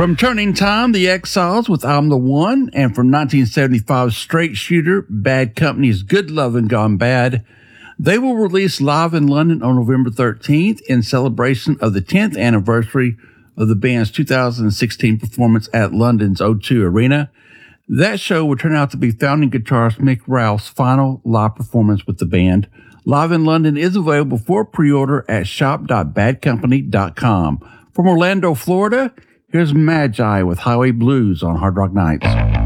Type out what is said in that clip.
From Turning Time, The Exiles with I'm the One, and from 1975's Straight Shooter, Bad Company's Good Lovin' Gone Bad, they will release live in London on November 13th in celebration of the 10th anniversary of the band's 2016 performance at London's O2 Arena. That show will turn out to be founding guitarist Mick Ralph's final live performance with the band. Live in London is available for pre-order at shop.badcompany.com. From Orlando, Florida, here's Magi with Highway Blues on Hard Rock Nights.